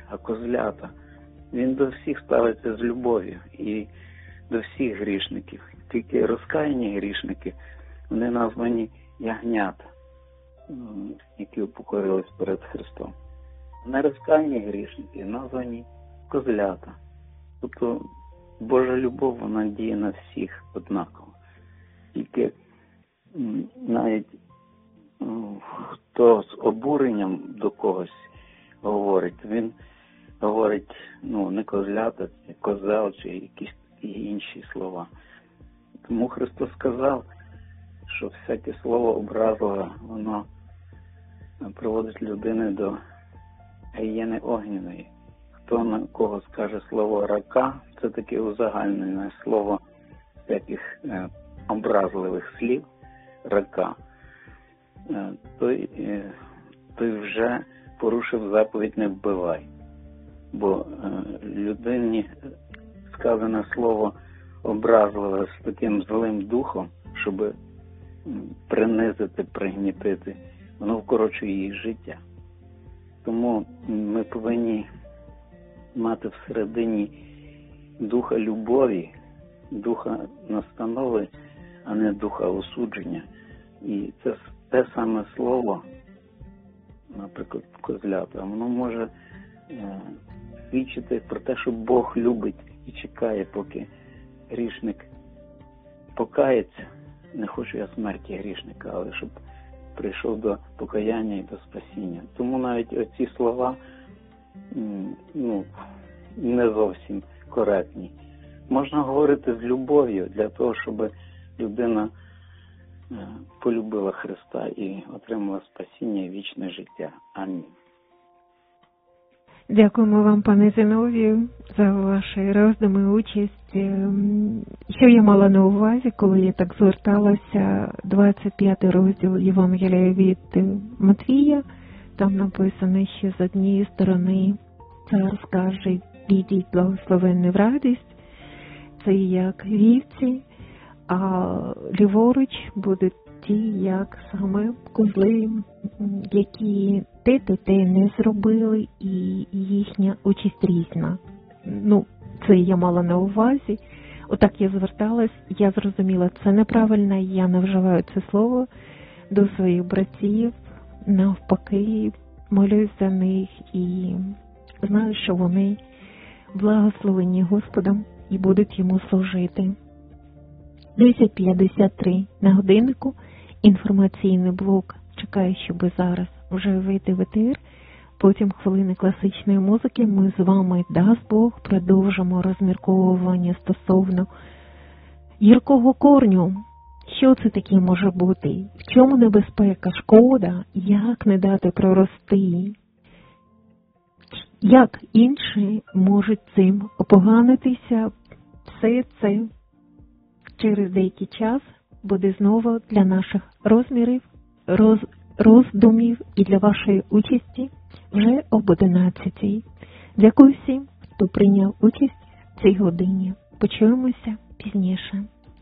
а козлята. Він до всіх ставиться з любов'ю і до всіх грішників. Тільки розкаяні грішники, вони названі ягнята, які упокорились перед Христом. Нерозкаяні грішники названі козлята. Тобто Божа любов, вона діє на всіх однаково. Тільки навіть хто з обуренням до когось говорить, він говорить, не козлята, це козел чи якісь інші слова. Тому Христос сказав, що всяке слово образливе, воно приводить людини до гієни огняної. Хто на кого скаже слово рака, це таке узагальнене слово всяких образливих слів, рака, той вже порушив заповідь «не вбивай». Бо людині сказане слово образливе з таким злим духом, щоб принизити, пригнітити, воно вкорочує її життя. Тому ми повинні мати всередині духа любові, духа настанови, а не духа осудження. І це те саме слово, наприклад, козлята, воно може свідчити про те, що Бог любить і чекає, поки грішник покається. Не хочу я смерті грішника, але щоб прийшов до покаяння і до спасіння. Тому навіть оці слова не зовсім коректні. Можна говорити з любов'ю для того, щоб людина полюбила Христа і отримала спасіння і вічне життя. Амінь. Дякуємо вам, пане Зіновію, за ваші роздуми і участь. Що я мала на увазі, коли я так зверталася, 25 розділ Євангелія від Матвія, там написано, що з однієї сторони цар скаже, «Ідіть, благословенні в радість», це як вівці, а ліворуч будуть ті, як саме козли, які те не зробили, і їхня участь різна. Це я мала на увазі. Отак я зверталась, я зрозуміла, це неправильно, я не вживаю це слово до своїх братів, навпаки, молюсь за них і знаю, що вони благословені Господом і будуть йому служити. 10:53 на годиннику, інформаційний блок чекає, щоб зараз вже вийти в етер. Потім хвилини класичної музики. Ми з вами, дасть Бог, продовжимо розмірковування стосовно гіркого корню. Що це таке може бути? В чому небезпека, шкода? Як не дати прорости? Як інші можуть цим опоганитися? Все це через деякий час буде знову для наших розмірів, роздумів і для вашої участі вже об 11:00. Дякую всім, хто прийняв участь в цій годині. Почуємося пізніше.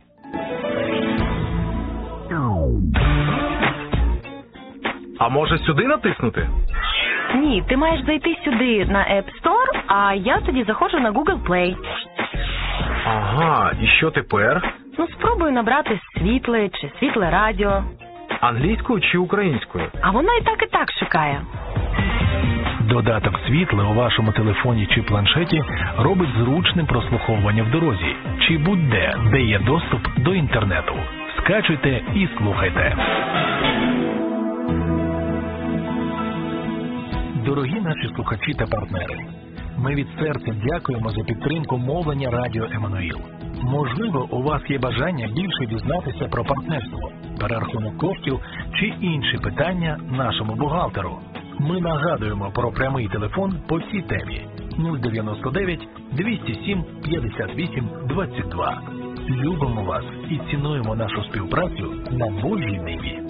А може сюди натиснути? Ні, ти маєш зайти сюди на App Store, а я тоді заходжу на Google Play. Ага, і що тепер? Спробуй набрати світле чи світле радіо. Англійською чи українською? А воно і так шукає. Додаток «Світле» у вашому телефоні чи планшеті робить зручним прослуховування в дорозі чи будь-де, де є доступ до інтернету. Скачуйте і слухайте. Дорогі наші слухачі та партнери, ми від серця дякуємо за підтримку мовлення Радіо Еммануїл. Можливо, у вас є бажання більше дізнатися про партнерство, перерахунок коштів чи інші питання нашому бухгалтеру. Ми нагадуємо про прямий телефон по цій темі 099 207 58 22. Любимо вас і цінуємо нашу співпрацю на Божій ниві.